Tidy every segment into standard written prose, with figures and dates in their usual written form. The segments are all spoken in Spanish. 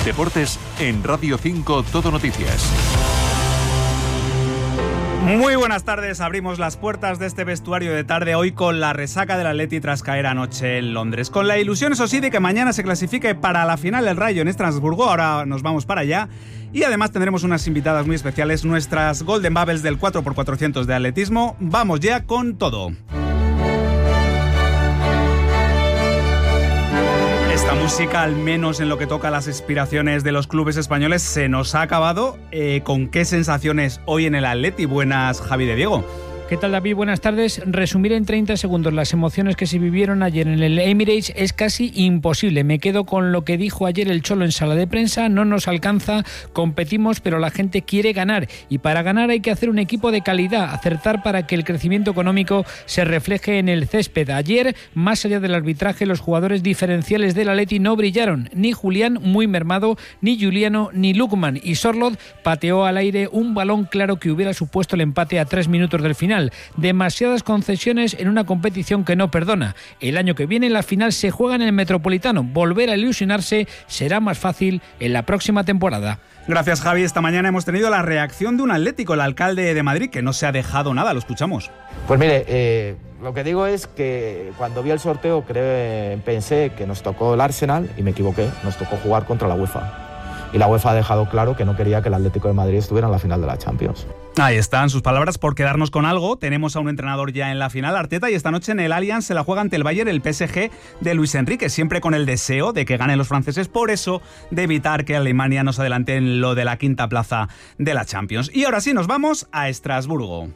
Deportes en Radio 5 Todo Noticias. Muy buenas tardes, abrimos las puertas de este vestuario de tarde hoy con la resaca del Atleti tras caer anoche en Londres. Con la ilusión, eso sí, de que mañana se clasifique para la final del Rayo en Estrasburgo, ahora nos vamos para allá. Y además tendremos unas invitadas muy especiales, nuestras Golden Bubbles del 4x400 de atletismo. Vamos ya con todo. Esta música, al menos en lo que toca a las aspiraciones de los clubes españoles, se nos ha acabado. ¿Con qué sensaciones hoy en el Atleti? Buenas, Javi de Diego. ¿Qué tal, David? Buenas tardes. Resumir en 30 segundos las emociones que se vivieron ayer en el Emirates es casi imposible. Me quedo con lo que dijo ayer el Cholo en sala de prensa. No nos alcanza, competimos, pero la gente quiere ganar. Y para ganar hay que hacer un equipo de calidad, acertar para que el crecimiento económico se refleje en el césped. Ayer, más allá del arbitraje, los jugadores diferenciales del Atleti no brillaron. Ni Julián, muy mermado, ni Juliano, ni Lukman. Y Sorloth pateó al aire un balón claro que hubiera supuesto el empate a 3 minutos del final. Demasiadas concesiones en una competición que no perdona. El año que viene la final se juega en el Metropolitano. Volver a ilusionarse será más fácil en la próxima temporada. Gracias, Javi. Esta mañana hemos tenido la reacción de un atlético, el alcalde de Madrid, que no se ha dejado nada. Lo escuchamos. Pues mire, lo que digo es que cuando vi el sorteo pensé que nos tocó el Arsenal y me equivoqué. Nos tocó jugar contra la UEFA. Y la UEFA ha dejado claro que no quería que el Atlético de Madrid estuviera en la final de la Champions. Ahí están sus palabras. Por quedarnos con algo, tenemos a un entrenador ya en la final, Arteta, y esta noche en el Allianz se la juega ante el Bayern el PSG de Luis Enrique, siempre con el deseo de que ganen los franceses, por eso de evitar que Alemania nos adelante en lo de la quinta plaza de la Champions. Y ahora sí, nos vamos a Estrasburgo.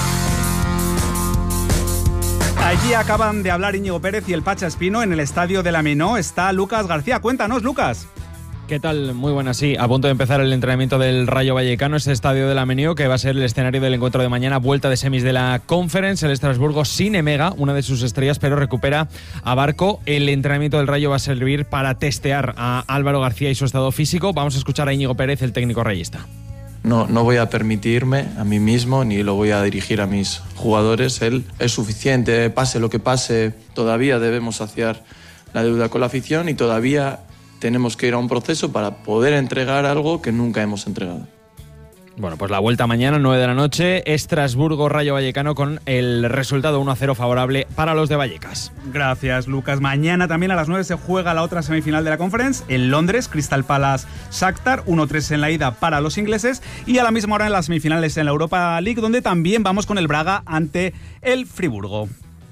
Allí acaban de hablar Íñigo Pérez y el Pacha Espino. En el estadio de la Minó está Lucas García. Cuéntanos, Lucas. ¿Qué tal? Muy buenas, sí. A punto de empezar el entrenamiento del Rayo Vallecano, ese estadio de la Minó, que va a ser el escenario del encuentro de mañana, vuelta de semis de la Conference. El Estrasburgo sin Emega, una de sus estrellas, pero recupera a Barco. El entrenamiento del Rayo va a servir para testear a Álvaro García y su estado físico. Vamos a escuchar a Íñigo Pérez, el técnico rayista. No voy a permitirme a mí mismo ni lo voy a dirigir a mis jugadores. Él es suficiente, pase lo que pase. Todavía debemos saciar la deuda con la afición y todavía tenemos que ir a un proceso para poder entregar algo que nunca hemos entregado. Bueno, pues la vuelta mañana, 9 de la noche, Estrasburgo, Rayo Vallecano, con el resultado 1-0 favorable para los de Vallecas. Gracias, Lucas. Mañana también a las 9 se juega la otra semifinal de la Conference en Londres, Crystal Palace Shakhtar, 1-3 en la ida para los ingleses, y a la misma hora en las semifinales en la Europa League, donde también vamos con el Braga ante el Friburgo.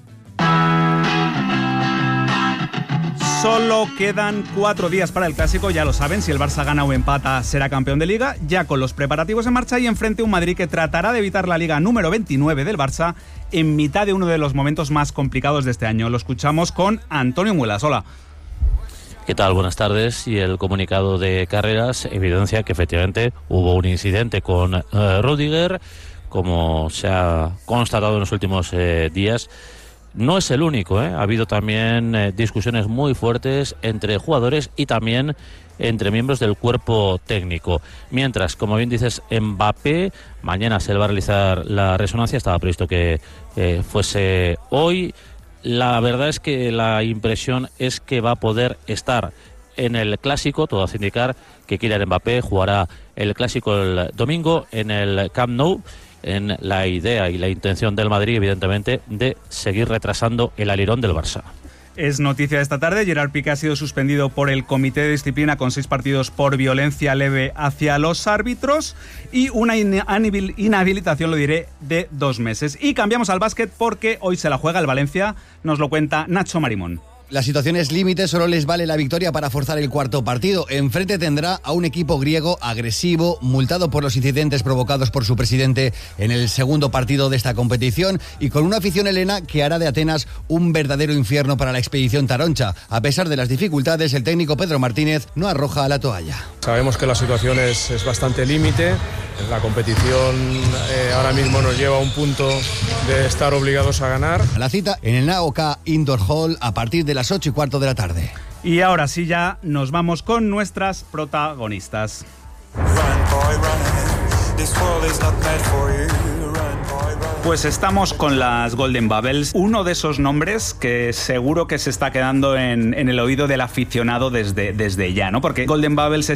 Solo quedan 4 días para el Clásico, ya lo saben, si el Barça gana o empata será campeón de Liga, ya con los preparativos en marcha y enfrente un Madrid que tratará de evitar la Liga número 29 del Barça en mitad de uno de los momentos más complicados de este año. Lo escuchamos con Antonio Muelas. Hola. ¿Qué tal? Buenas tardes. Y el comunicado de Carreras evidencia que efectivamente hubo un incidente con Rüdiger, como se ha constatado en los últimos días. No es el único, Ha habido también discusiones muy fuertes entre jugadores y también entre miembros del cuerpo técnico. Mientras, como bien dices, Mbappé, mañana se le va a realizar la resonancia, estaba previsto que fuese hoy. La verdad es que la impresión es que va a poder estar en el Clásico, todo hace indicar que Kylian Mbappé jugará el Clásico el domingo en el Camp Nou, en la idea y la intención del Madrid, evidentemente, de seguir retrasando el alirón del Barça. Es noticia de esta tarde, Gerard Piqué ha sido suspendido por el Comité de Disciplina con 6 partidos por violencia leve hacia los árbitros y una inhabilitación, lo diré, de 2 meses. Y cambiamos al básquet porque hoy se la juega el Valencia, nos lo cuenta Nacho Marimón. La situación es límite, solo les vale la victoria para forzar el cuarto partido. Enfrente tendrá a un equipo griego agresivo, multado por los incidentes provocados por su presidente en el segundo partido de esta competición y con una afición helena que hará de Atenas un verdadero infierno para la expedición taroncha. A pesar de las dificultades, el técnico Pedro Martínez no arroja la toalla. Sabemos que la situación es bastante límite. La competición ahora mismo nos lleva a un punto de estar obligados a ganar. La cita en el AOK Indoor Hall a partir de las 8:15 de la tarde. Y ahora sí ya nos vamos con nuestras protagonistas. Pues estamos con las Golden Bubbles, uno de esos nombres que seguro que se está quedando en el oído del aficionado desde ya, ¿no? Porque Golden Bubbles